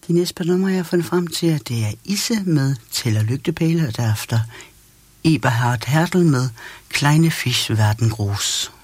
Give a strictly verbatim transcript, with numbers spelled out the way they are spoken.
De næste par numre, jeg har fundet frem til, at det er Isse med Tæller Lygtepæle, og derefter Eberhard Hertel med Kleine Fisch werden groß.